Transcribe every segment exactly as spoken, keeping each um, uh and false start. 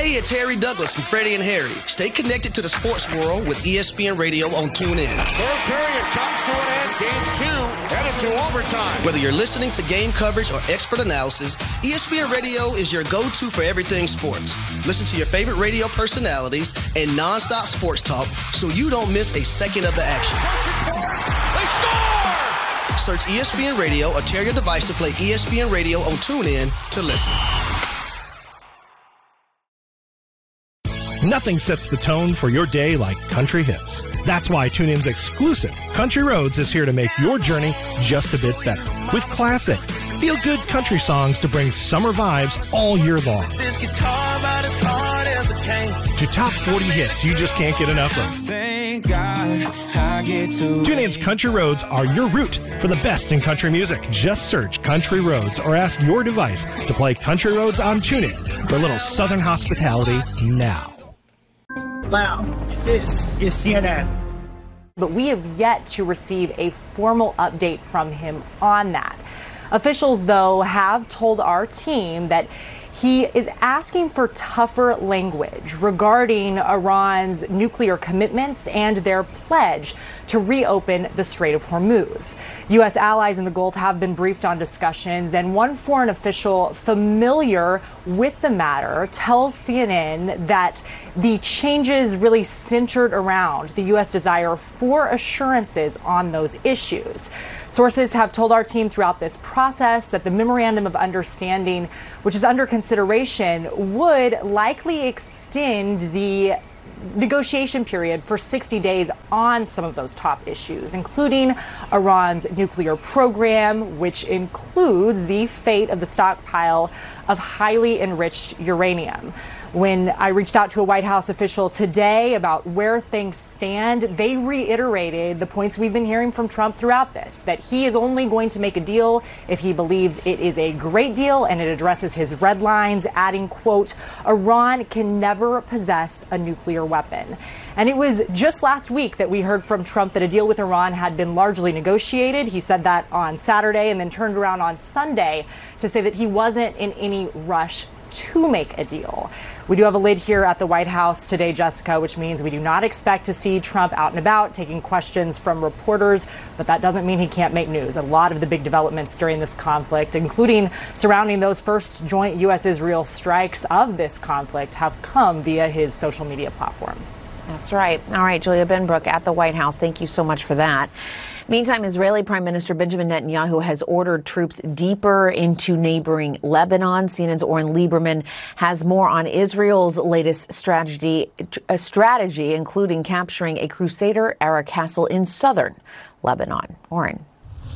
Hey, it's Harry Douglas from Freddie and Harry. Stay connected to the sports world with E S P N Radio on TuneIn. Third period comes to an end. Game two headed to overtime. Whether you're listening to game coverage or expert analysis, E S P N Radio is your go-to for everything sports. Listen to your favorite radio personalities and nonstop sports talk so you don't miss a second of the action. They score! Search E S P N Radio or tear your device to play E S P N Radio on TuneIn to listen. Nothing sets the tone for your day like country hits. That's why TuneIn's exclusive Country Roads is here to make your journey just a bit better. With classic, feel-good country songs to bring summer vibes all year long. This guitar about as hard as it can. To top forty hits you just can't get enough of. Thank God I get to. TuneIn's Country Roads are your route for the best in country music. Just search Country Roads or ask your device to play Country Roads on TuneIn for a little Southern hospitality now. Now, this is C N N. But we have yet to receive a formal update from him on that. Officials, though, have told our team that he is asking for tougher language regarding Iran's nuclear commitments and their pledge to reopen the Strait of Hormuz. U S allies in the Gulf have been briefed on discussions, and one foreign official familiar with the matter tells C N N that the changes really centered around the U S desire for assurances on those issues. Sources have told our team throughout this process that the Memorandum of Understanding, which is under consideration, would likely extend the negotiation period for sixty days on some of those top issues, including Iran's nuclear program, which includes the fate of the stockpile of highly enriched uranium. When I reached out to a White House official today about where things stand, they reiterated the points we've been hearing from Trump throughout this, that he is only going to make a deal if he believes it is a great deal and it addresses his red lines, adding, quote, Iran can never possess a nuclear weapon. And it was just last week that we heard from Trump that a deal with Iran had been largely negotiated. He said that on Saturday and then turned around on Sunday to say that he wasn't in any rush to make a deal. We do have a lid here at the White House today, Jessica, which means we do not expect to see Trump out and about taking questions from reporters, but that doesn't mean he can't make news. A lot of the big developments during this conflict, including surrounding those first joint U S Israel strikes of this conflict, have come via his social media platform. That's right. All right, Julia Benbrook at the White House. Thank you so much for that. Meantime, Israeli Prime Minister Benjamin Netanyahu has ordered troops deeper into neighboring Lebanon. C N N's Oren Lieberman has more on Israel's latest strategy, a strategy including capturing a Crusader-era castle in southern Lebanon. Oren.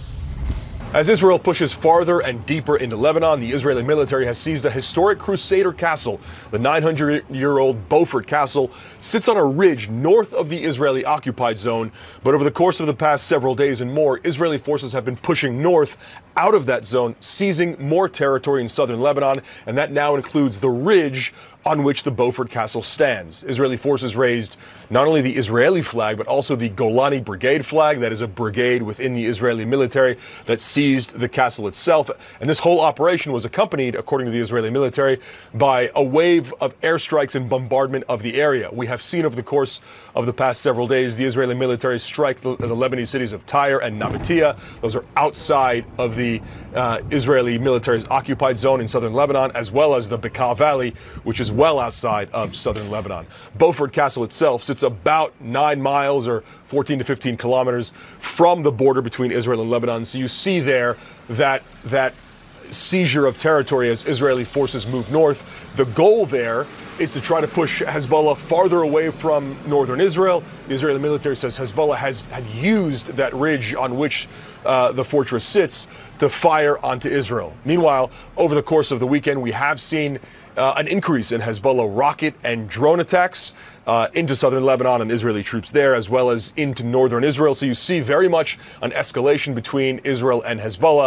As Israel pushes farther and deeper into Lebanon, the Israeli military has seized a historic Crusader castle. The nine hundred year old Beaufort Castle sits on a ridge north of the Israeli occupied zone. But over the course of the past several days and more, Israeli forces have been pushing north out of that zone, seizing more territory in southern Lebanon. And that now includes the ridge on which the Beaufort Castle stands. Israeli forces raised not only the Israeli flag, but also the Golani Brigade flag. That is a brigade within the Israeli military that seized the castle itself. And this whole operation was accompanied, according to the Israeli military, by a wave of airstrikes and bombardment of the area. We have seen over the course of the past several days, the Israeli military strike the, the Lebanese cities of Tyre and Nabatea. Those are outside of the uh, Israeli military's occupied zone in southern Lebanon, as well as the Bekaa Valley, which is well outside of southern Lebanon. Beaufort Castle itself sits about nine miles or fourteen to fifteen kilometers from the border between Israel and Lebanon. So you see there that that seizure of territory as Israeli forces move north. The goal there is to try to push Hezbollah farther away from northern Israel. The Israeli military says Hezbollah has had used that ridge on which uh, the fortress sits to fire onto Israel. Meanwhile, over the course of the weekend, we have seen Uh, an increase in Hezbollah rocket and drone attacks uh, into southern Lebanon and Israeli troops there, as well as into northern Israel. So you see very much an escalation between Israel and Hezbollah.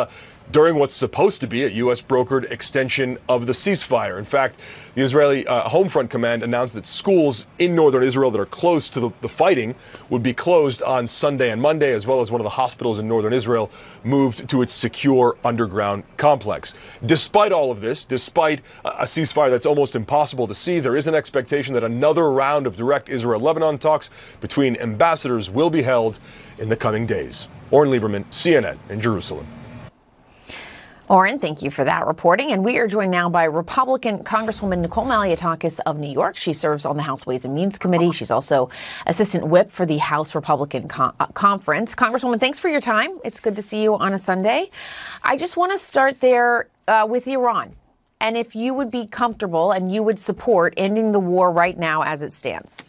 during what's supposed to be a U S brokered extension of the ceasefire. In fact, the Israeli uh, Home Front Command announced that schools in northern Israel that are close to the, the fighting would be closed on Sunday and Monday, as well as one of the hospitals in northern Israel moved to its secure underground complex. Despite all of this, despite a ceasefire that's almost impossible to see, there is an expectation that another round of direct Israel-Lebanon talks between ambassadors will be held in the coming days. Oren Lieberman, C N N in Jerusalem. Oren, thank you for that reporting. And we are joined now by Republican Congresswoman Nicole Malliotakis of New York. She serves on the House Ways and Means Committee. She's also Assistant Whip for the House Republican Con- uh, Conference. Congresswoman, thanks for your time. It's good to see you on a Sunday. I just want to start there uh, with Iran. And if you would be comfortable and you would support ending the war right now as it stands.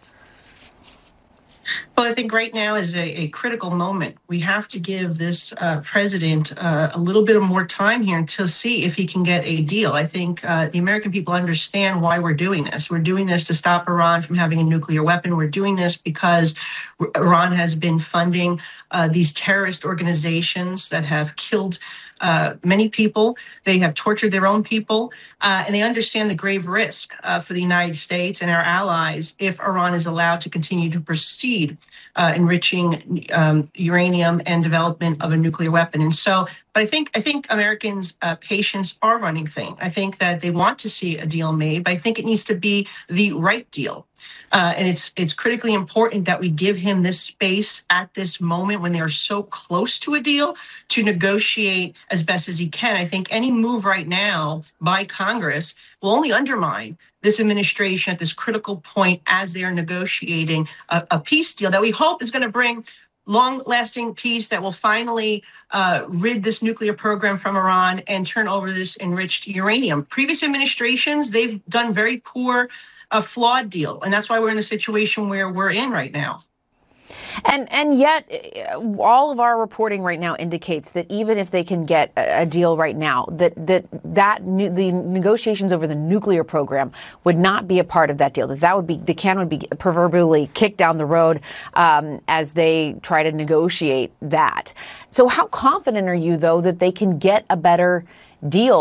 Well, I think right now is a, a critical moment. We have to give this uh, president uh, a little bit of more time here to see if he can get a deal. I think uh, the American people understand why we're doing this. We're doing this to stop Iran from having a nuclear weapon. We're doing this because Iran has been funding uh, these terrorist organizations that have killed Uh, many people. They have tortured their own people, uh, and they understand the grave risk uh, for the United States and our allies if Iran is allowed to continue to proceed uh, enriching um, uranium and development of a nuclear weapon. And so, but I think I think Americans' uh, patience are running thin. I think that they want to see a deal made, but I think it needs to be the right deal. Uh, and it's it's critically important that we give him this space at this moment when they are so close to a deal to negotiate as best as he can. I think any move right now by Congress will only undermine this administration at this critical point as they are negotiating a, a peace deal that we hope is going to bring long-lasting peace that will finally uh, rid this nuclear program from Iran and turn over this enriched uranium. Previous administrations, they've done very poor a flawed deal. And that's why we're in the situation where we're in right now. And and yet all of our reporting right now indicates that even if they can get a deal right now, that that that nu- the negotiations over the nuclear program would not be a part of that deal, that that would be the can would be proverbially kicked down the road um, as they try to negotiate that. So how confident are you, though, that they can get a better deal